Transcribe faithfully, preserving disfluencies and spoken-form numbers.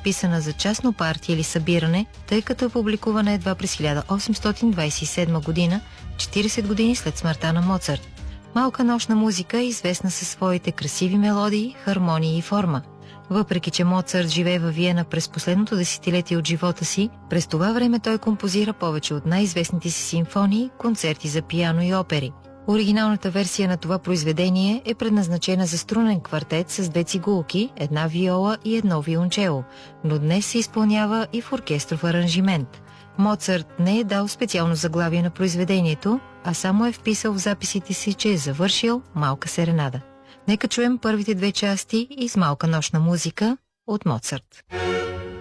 писана за частно партия или събиране, тъй като е публикувана едва през хиляда осемстотин двадесет и седма година, четиридесет години след смъртта на Моцарт. Малка нощна музика е известна със своите красиви мелодии, хармонии и форма. Въпреки че Моцарт живее във Виена през последното десетилетие от живота си, през това време той композира повече от най-известните си симфонии, концерти за пиано и опери. Оригиналната версия на това произведение е предназначена за струнен квартет с две цигулки, една виола и едно виолончело, но днес се изпълнява и в оркестров аранжимент. Моцарт не е дал специално заглавие на произведението, а само е вписал в записите си, че е завършил малка серенада. Нека чуем първите две части из Малка нощна музика от Моцарт.